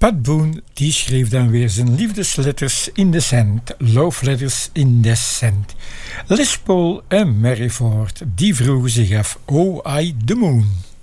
Pat Boone die schreef dan weer zijn liefdesletters in de sand, love letters in the sand. Les Paul en Mary Ford die vroegen zich af, oh I the moon.